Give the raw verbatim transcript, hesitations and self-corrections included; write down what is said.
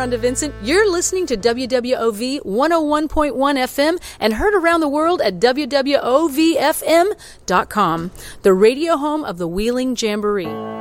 Rhonda Vincent. You're listening to W W O V one oh one point one F M and heard around the world at W W O V F M dot com, the radio home of the Wheeling Jamboree.